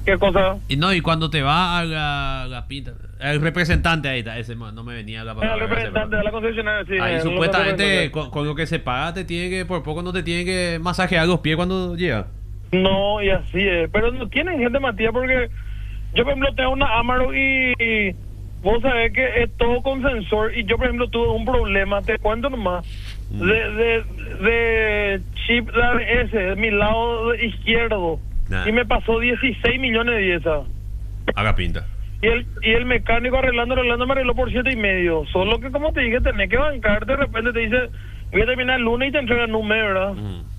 ¿Qué cosa? Y no, y cuando te va a la pinta, el representante ahí está, ese no me venía la El palabra. representante de la concesionaria, sí. Ahí lo que supuestamente representa. con lo que se paga te tiene que, por poco no te tiene que masajear los pies cuando llega. No, y así es. Pero no tienen gente, Matías, porque yo, por ejemplo, tengo una Amaro y vos sabés que es todo con sensor. Y yo, por ejemplo, tuve un problema, te cuento nomás, de chip de ABS, de mi lado izquierdo. Nah. Y me pasó 16 millones de esa. Haga pinta. Y el mecánico arreglando me arregló por 7,5. Solo que, como te dije, tenés que bancar. De repente te dice, voy a terminar el lunes y te entregan un mes, ¿verdad?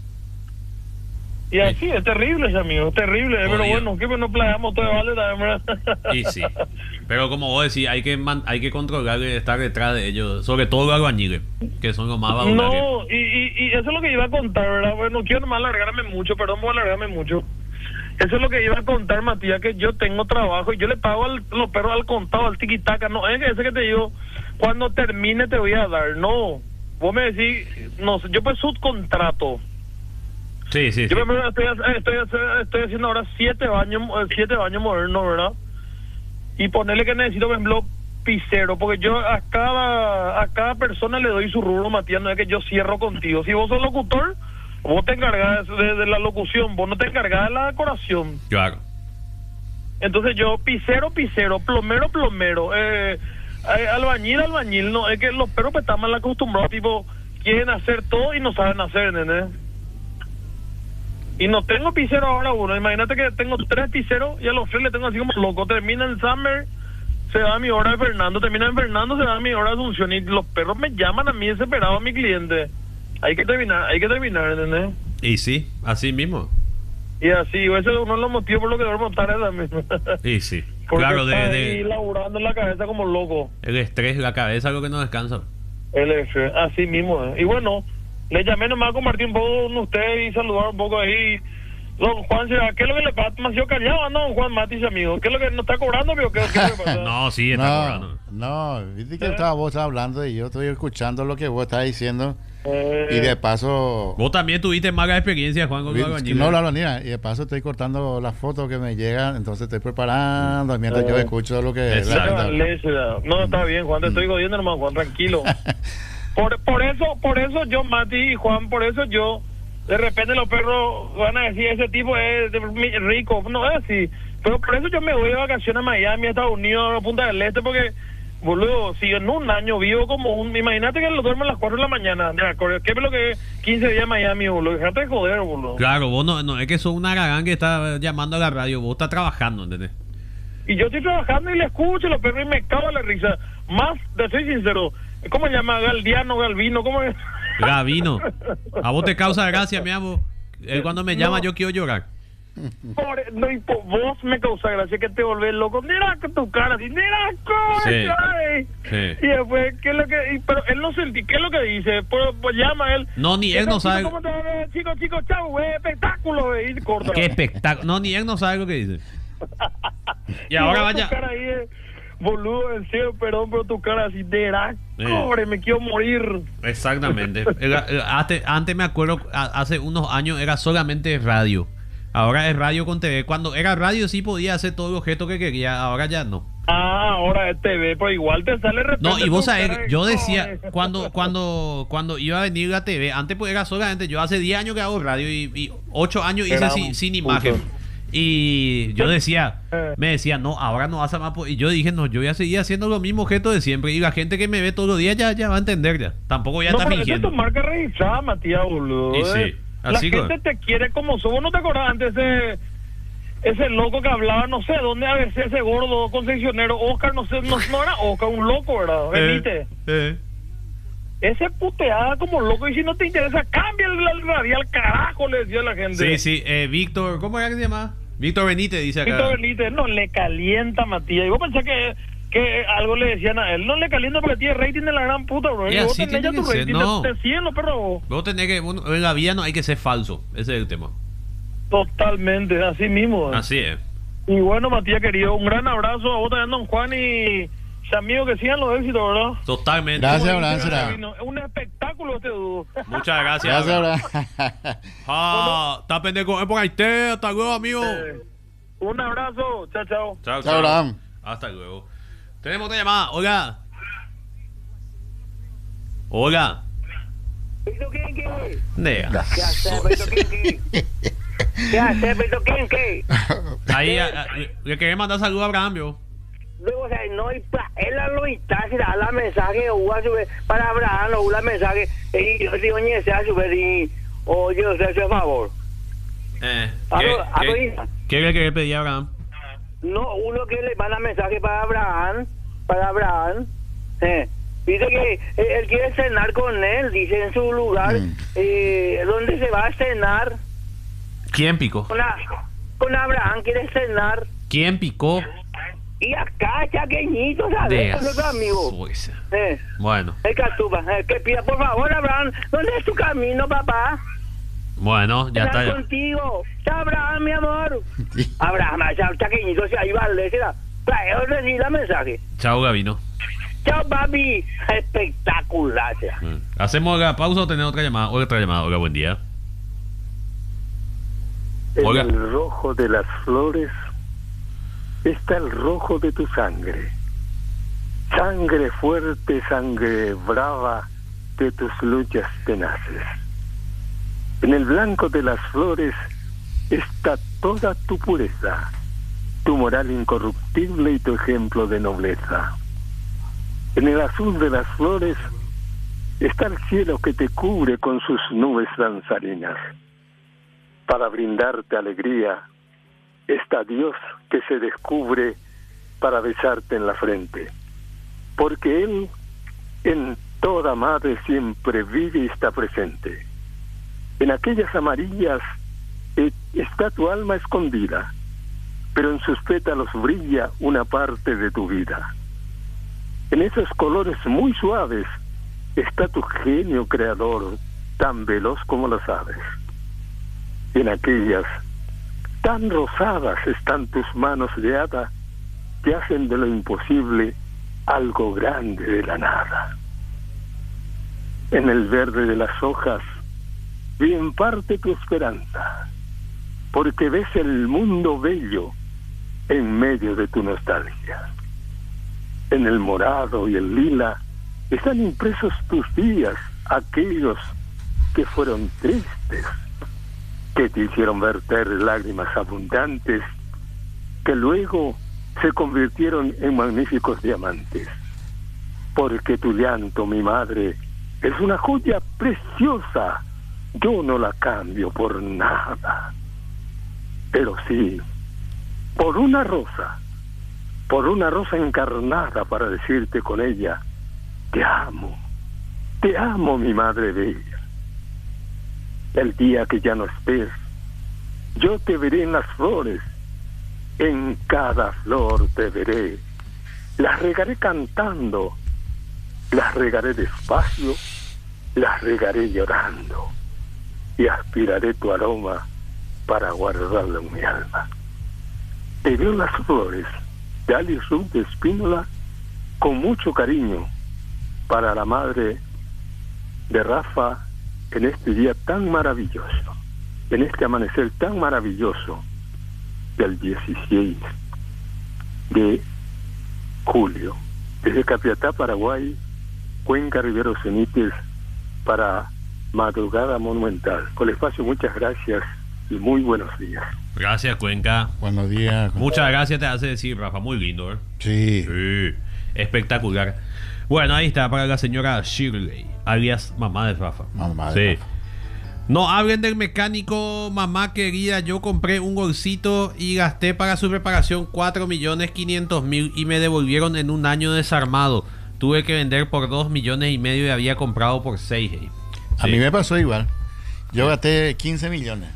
Y así, es terrible ese amigo, terrible. Pero Jodido. bueno, que nos playamos todo de vale también, ¿verdad? Y sí. Pero como vos decís, hay que controlar y estar detrás de ellos. Sobre todo los albañiles, que son los más badulares. No, y eso es lo que iba a contar, ¿verdad? Bueno, no quiero nomás alargarme mucho, perdón por alargarme mucho. Eso es lo que iba a contar, Matías, que yo tengo trabajo y yo le pago los perros al contado, al tiquitaca. No, es ese que te digo, cuando termine te voy a dar. No, vos me decís, no, yo pues subcontrato. Sí, sí, sí. Yo primero estoy haciendo ahora 7 baños modernos, ¿verdad? Y ponerle que necesito, por ejemplo, pisero, porque yo a cada persona le doy su rubro, Matías, no es que yo cierro contigo. Si vos sos locutor, vos te encargás de la locución, vos no te encargás de la decoración. Claro. Entonces yo, pisero, plomero, albañil, no, es que los perros pues están mal acostumbrados, tipo, quieren hacer todo y no saben hacer, ¿entendés? Y no tengo pisero ahora uno, imagínate que tengo 3 piseros y a los 3 le tengo así como loco. Termina en Summer, se da mi hora de Fernando, termina en Fernando, se da mi hora de Asunción y los perros me llaman a mí desesperado a mi cliente. Hay que terminar, ¿entendés? Y sí, así mismo. Y así, ese es uno de los motivos por los que duermo tarde también. Y sí. Porque Claro, está ahí laburando en la cabeza como loco. el estrés, la cabeza, lo que no descansa. Así mismo. Y bueno, le llamé nomás a compartir un poco con usted y saludar un poco ahí. Don Juan, ¿qué es lo que le pasa? Demasiado callado, ¿no, don Juan Matis, amigo? ¿Qué es lo que no está cobrando, amigo? ¿Qué es lo que pasa? No, sí, está cobrando. No, viste que estaba vos hablando y yo estoy escuchando lo que vos estás diciendo. Y de paso... Vos también tuviste mala experiencia, Juan, con los albañiles. No, la albañil. Y de paso estoy cortando las fotos que me llegan, entonces estoy preparando mientras yo escucho lo que... No, está bien, Juan, te estoy jodiendo nomás, Juan, tranquilo. Por eso yo, Mati y Juan, por eso yo, de repente los perros van a decir, ese tipo es rico, no es así. Pero por eso yo me voy de vacaciones a Miami, a Estados Unidos, a Punta del Este, porque... Boludo, si en un año vivo como imagínate que lo duermo a las 4 de la mañana. ¿Qué es lo que es 15 días en Miami, boludo? Déjate de joder, boludo. Claro, vos no es que sos una gagán que está llamando a la radio, vos estás trabajando, ¿entendés? Y yo estoy trabajando y le escucho los perros y me cago en la risa. Más, te soy sincero, ¿cómo se llama? Galvino, ¿cómo es? Gavino. A vos te causa gracia, mi amo. Él cuando me llama yo quiero llorar. Vos me causa gracia que te volvés loco. Mira con tu cara así, mira, sí. Y después, ¿qué es lo que? Pero él no sentí, ¿qué es lo que dice? Pues llama él. No, ni él no sabe. ¿Cómo te va a ver, chicos, chao, güey, espectáculo, güey, y corta. Qué espectáculo. No, ni él no sabe lo que dice. Y ahora vaya. Tu cara ahí, boludo, en serio, perdón, pero tu cara así, pobre, me quiero morir. Exactamente. Antes me acuerdo, hace unos años era solamente radio. Ahora es radio con TV. Cuando era radio sí podía hacer todo el objeto que quería. Ahora ya no. Ahora es TV, pero igual te sale No, y vos sabés, yo decía, cuando iba a venir la TV, antes pues era solamente, yo hace 10 años que hago radio y 8 años hice sin imagen. Y yo decía, me decía, no, ahora no vas a más. Y yo dije, no, yo voy a seguir haciendo los mismos objetos de siempre. Y la gente que me ve todos los días ya va a entender ya. Tampoco ya está fingiendo. Es tu marca registrada, Matías, boludo. Y sí. La gente te quiere como sos. ¿Vos no te acordás antes ese loco que hablaba, no sé, dónde a veces ese gordo concesionero, Oscar, no sé, no era Oscar, un loco, ¿verdad? Benítez. Ese puteada como loco, y si no te interesa, cambia el radial, carajo, le decía a la gente. Sí, Víctor, ¿cómo era que se llama? Víctor Benítez, dice acá. Víctor Benítez, no, le calienta, Matías. Y vos pensás que algo le decían a él, no le calienta porque tiene rating de la gran puta, bro. Y vos tenés ya tu rating, no. te siguen los perros. Vos tenés que, en la vida no hay que ser falso, ese es el tema. Totalmente, así mismo. Así es. Y bueno, Matías querido, un gran abrazo a vos también, don Juan, y amigos que sigan los éxitos, ¿verdad? Totalmente. Gracias, Horacio. Es un espectáculo este dudo. Muchas gracias. Gracias, está pendejo, por ahí, hasta luego, amigo. Un abrazo. Chao, chao. Chao, Chao, Abraham. Hasta luego. Tenemos otra llamada. Hola. Hola. Nega. ¿Qué hace, Beto Kenke? Ahí le quería mandar saludos a Abraham, yo. Luego, o sea, no, y él lo está, si da la mensaje, o a su vez, para Abraham, o la mensaje, y yo digo, oye, sea su vez, y, oye, o sea, a favor. ¿Qué le quería pedir a Abraham? No, uno que le manda mensaje para Abraham, dice que él quiere cenar con él, dice en su lugar, ¿dónde se va a cenar? ¿Quién picó? Con Abraham quiere cenar. ¿Quién picó? Y acá, chaqueñito, ¿sabes? Con otro amigo. Bueno. El Catupa, que pida, por favor, Abraham, ¿dónde es tu camino, papá? Bueno, ya está. Contigo. Chao, Abraham, mi amor. Abraham, chaqueñito, si ahí vale, será. Trae, recibir el mensaje. Chao, Gabino. Chao, papi. Espectacular. ¿Hacemos la pausa o tenemos otra llamada? Hola, buen día. En el rojo de las flores está el rojo de tu sangre. Sangre fuerte, sangre brava de tus luchas tenaces. En el blanco de las flores está toda tu pureza, tu moral incorruptible y tu ejemplo de nobleza. En el azul de las flores está el cielo que te cubre con sus nubes danzarinas. Para brindarte alegría está Dios que se descubre para besarte en la frente. Porque Él en toda madre siempre vive y está presente. En aquellas amarillas está tu alma escondida, pero en sus pétalos brilla una parte de tu vida. En esos colores muy suaves está tu genio creador, tan veloz como las aves. En aquellas tan rosadas están tus manos de hada que hacen de lo imposible algo grande de la nada. En el verde de las hojas vi en parte tu esperanza, porque ves el mundo bello en medio de tu nostalgia. En el morado y el lila están impresos tus días, aquellos que fueron tristes, que te hicieron verter lágrimas abundantes, que luego se convirtieron en magníficos diamantes. Porque tu llanto, mi madre, es una joya preciosa, yo no la cambio por nada. Pero sí, por una rosa encarnada para decirte con ella, te amo mi madre bella. El día que ya no estés, yo te veré en las flores, en cada flor te veré, las regaré cantando, las regaré despacio, las regaré llorando, y aspiraré tu aroma para guardarlo en mi alma. Te veo las flores de Alice Ruth de Espínola con mucho cariño para la madre de Rafa en este día tan maravilloso, en este amanecer tan maravilloso del 16 de julio. Desde Capiatá, Paraguay, Cuenca, Rivero Cenites, para Madrugada Monumental. Con el espacio, muchas gracias y muy buenos días. Gracias, Cuenca. Buenos días. Muchas gracias te hace decir, Rafa. Muy lindo, ¿eh? Sí. Espectacular. Bueno, ahí está para la señora Shirley, alias mamá de Rafa. Mamá de Rafa. No hablen del mecánico, mamá querida. Yo compré un golcito y gasté para su reparación 4.500.000 y me devolvieron en un año desarmado. Tuve que vender por 2,5 millones y había comprado por 6. A mí me pasó igual. Yo gasté 15 millones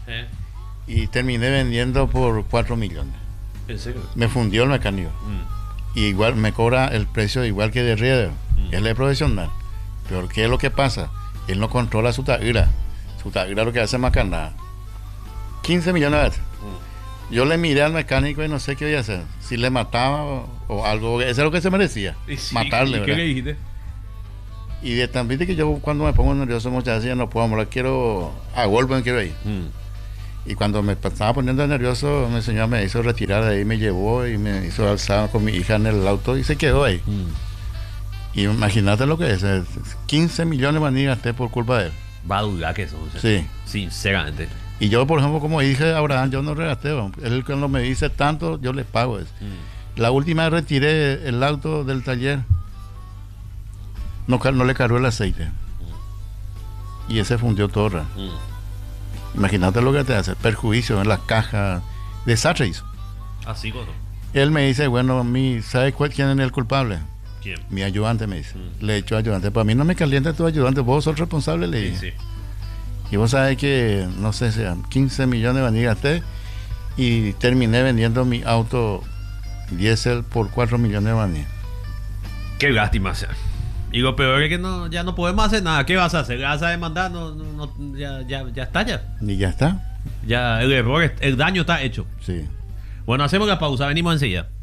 y terminé vendiendo por 4 millones. ¿En serio? Me fundió el mecánico. Y igual me cobra el precio igual que de Rieder. Él es profesional. Pero ¿qué es lo que pasa? Él no controla su tagira. Su tagira lo que hace es macanar. 15 millones de veces. Yo le miré al mecánico y no sé qué iba a hacer. Si le mataba o algo. Eso es lo que se merecía. Sí, matarle, ¿y qué le dijiste? Y de tan viste que yo cuando me pongo nervioso muchas veces ya no puedo hablar. Quiero a golpe, me quiero ir. Y cuando me estaba poniendo nervioso, mi señora me hizo retirar de ahí, me llevó y me hizo alzar con mi hija en el auto y se quedó ahí. Y imagínate lo que es, 15 millones de maní gasté por culpa de él. Va a dudar que eso. Sí. Sinceramente. Y yo, por ejemplo, como dije a Abraham, yo no regasté. Él cuando me dice tanto, yo le pago eso. La última vez retiré el auto del taller. No le cargó el aceite. Y ese fundió torra. Imagínate lo que te hace. Perjuicio en las cajas. Desastre hizo. Así como. Él me dice, bueno, ¿sabes quién es el culpable? ¿Quién? Mi ayudante, me dice. Le he hecho ayudante. Para mí no me calienta tu ayudante. Vos sos responsable, le dije. Sí. Y vos sabés que, no sé, sean 15 millones de maní gasté. Y terminé vendiendo mi auto diésel por 4 millones de maní. Qué lástima, o sea. Y lo peor es que ya no podemos hacer nada. ¿Qué vas a hacer? ¿Vas a demandar? Ya está ya. Y ya está. Ya el error, el daño está hecho. Sí. Bueno, hacemos la pausa. Venimos enseguida.